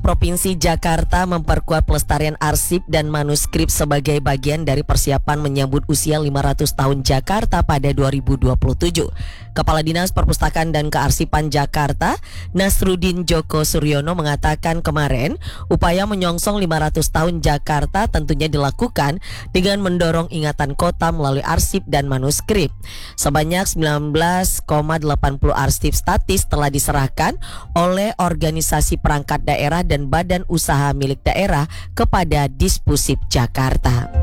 Provinsi Jakarta memperkuat pelestarian arsip dan manuskrip sebagai bagian dari persiapan menyambut usia 500 tahun Jakarta pada 2027. Kepala Dinas Perpustakaan dan Kearsipan Jakarta, Nasruddin Djoko Suryono mengatakan kemarin upaya menyongsong 500 tahun Jakarta tentunya dilakukan dengan mendorong ingatan kota melalui arsip dan manuskrip. Sebanyak 19,80 arsip statis telah diserahkan oleh organisasi perangkat daerah dan badan usaha milik daerah kepada Dispusip Jakarta.